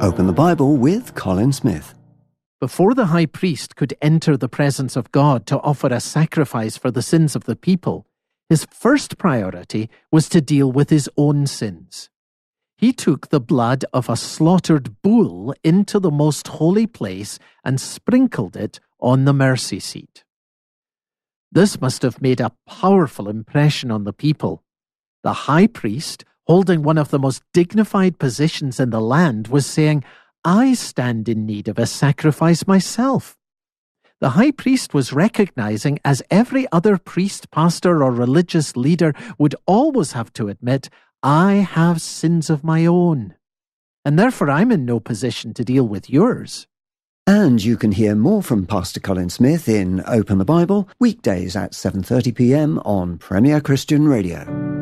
Open the Bible with Colin Smith. Before the high priest could enter the presence of God to offer a sacrifice for the sins of the people, his first priority was to deal with his own sins. He took the blood of a slaughtered bull into the most holy place and sprinkled it on the mercy seat. This must have made a powerful impression on the people. The high priest, holding one of the most dignified positions in the land, was saying, "I stand in need of a sacrifice myself." The high priest was recognizing, as every other priest, pastor, or religious leader would always have to admit, "I have sins of my own, and therefore I'm in no position to deal with yours." And you can hear more from Pastor Colin Smith in Open the Bible, weekdays at 7:30 p.m. on Premier Christian Radio.